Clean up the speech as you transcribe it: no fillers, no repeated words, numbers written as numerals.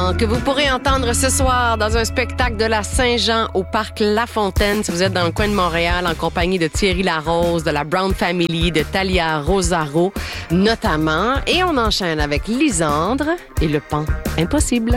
Lisandre, que vous pourrez entendre ce soir dans un spectacle de la Saint-Jean au Parc La Fontaine, si vous êtes dans le coin de Montréal, en compagnie de Thierry Larose, de la Brown Family, de Talia Rosaro, notamment. Et on enchaîne avec Lisandre et le pan impossible.